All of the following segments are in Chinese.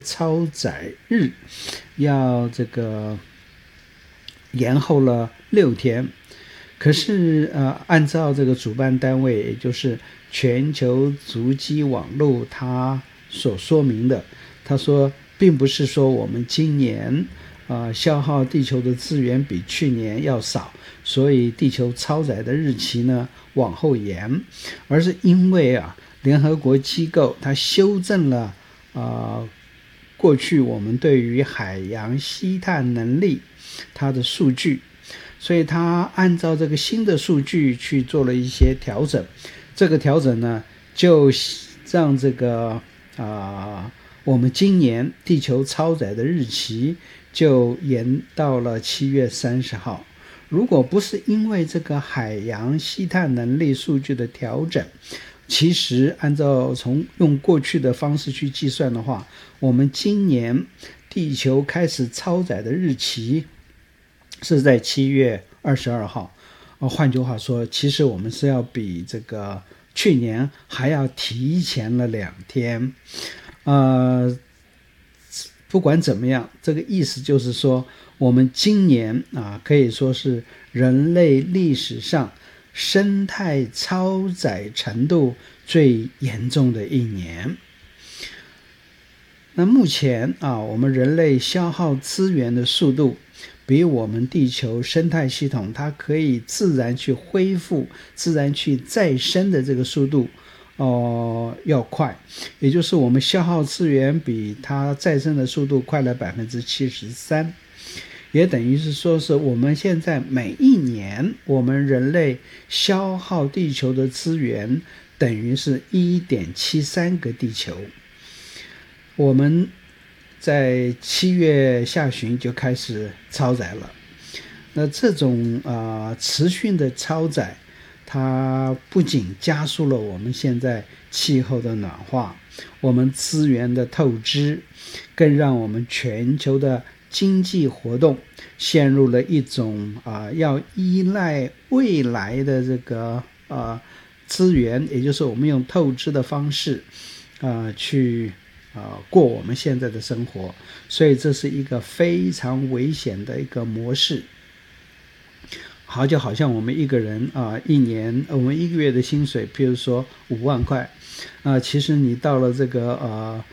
超载日要这个延后了6天，可是按照这个主办单位，也就是全球足迹网络，它所说明的，他说并不是说我们今年消耗地球的资源比去年要少，所以地球超载的日期呢往后延，而是因为联合国机构它修正了过去我们对于海洋吸碳能力它的数据，所以它按照这个新的数据去做了一些调整。这个调整呢，就让这个我们今年地球超载的日期就延到了7月30号。如果不是因为这个海洋吸碳能力数据的调整，其实按照用过去的方式去计算的话，我们今年地球开始超载的日期是在7月22号。换句话说，其实我们是要比这个去年还要提前了2天。不管怎么样，这个意思就是说，我们今年可以说是人类历史上生态超载程度最严重的一年。那目前我们人类消耗资源的速度比我们地球生态系统它可以自然去恢复、自然去再生的这个速度要快，也就是我们消耗资源比它再生的速度快了73%，也等于是说是我们现在每一年我们人类消耗地球的资源等于是 1.73 个地球。我们在7月下旬就开始超载了。那这种持续的超载，它不仅加速了我们现在气候的暖化，我们资源的透支，更让我们全球的经济活动陷入了一种要依赖未来的这个资源，也就是我们用透支的方式去过我们现在的生活，所以这是一个非常危险的一个模式。就好像我们一个人一年我们1个月的薪水，譬如说5万块，其实你到了这个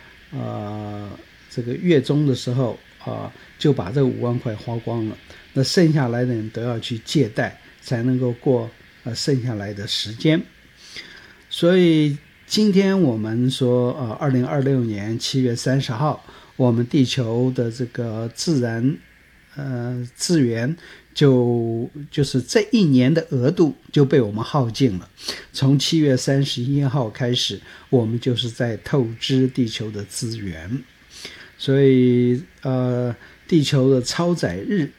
月中的时候就把这5万块花光了，那剩下来的人都要去借贷才能够过剩下来的时间。所以今天我们说2026年7月30号，我们地球的这个自然资源就是这一年的额度就被我们耗尽了。从7月31号开始，我们就是在透支地球的资源。所以地球的超载日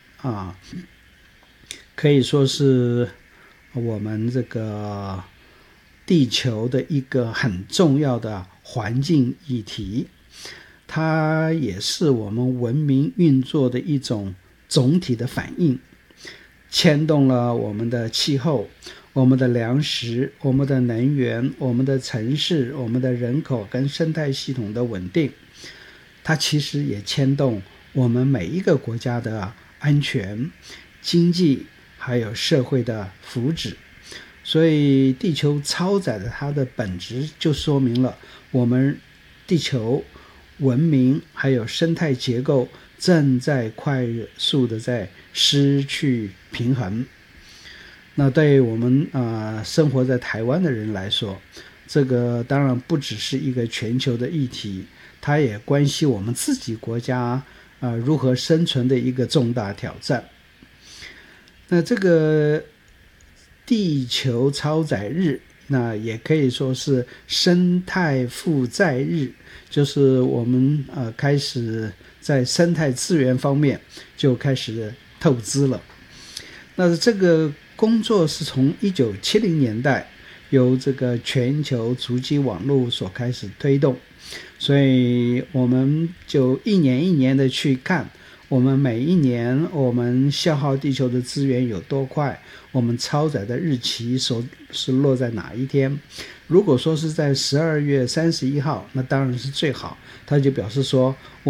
可以说是我们这个地球的一个很重要的环境议题，它也是我们文明运作的一种总体的反应，牵动了我们的气候、我们的粮食、我们的能源、我们的城市、我们的人口跟生态系统的稳定。它其实也牵动我们每一个国家的安全、经济还有社会的福祉。所以地球超载的它的本质就说明了我们地球文明还有生态结构正在快速的在失去平衡。那对于我们生活在台湾的人来说，这个当然不只是一个全球的议题，它也关系我们自己国家如何生存的一个重大挑战。那这个地球超载日，那也可以说是生态负载日，就是我们开始在生态资源方面就开始透支了。那这个工作是从1970年代由这个全球足迹网络所开始推动，所以我们就一年一年的去看，我们每一年我们消耗地球的资源有多快，我们超载的日期是落在哪一天， 如果说是在12月31号，那当然是最好，它就表示说